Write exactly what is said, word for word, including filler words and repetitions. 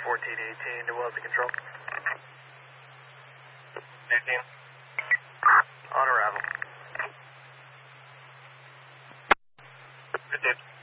fourteen eighteen to Wellesley Control. eighteen. On arrival. fifteen.